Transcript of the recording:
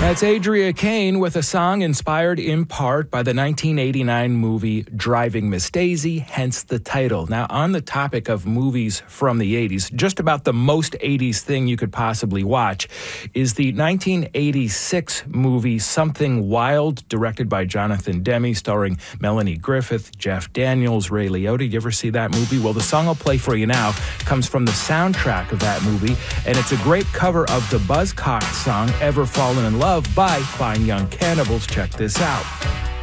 That's Adria Kane with a song inspired in part by the 1989 movie Driving Miss Daisy, hence the title. Now, on the topic of movies from the 80s, just about the most 80s thing you could possibly watch is the 1986 movie Something Wild, directed by Jonathan Demme, starring Melanie Griffith, Jeff Daniels, Ray Liotta. You ever see that movie? Well, the song I'll play for you now comes from the soundtrack of that movie, and it's a great cover of the Buzzcocks song Ever Fallen in Love by Fine Young Cannibals. Check this out.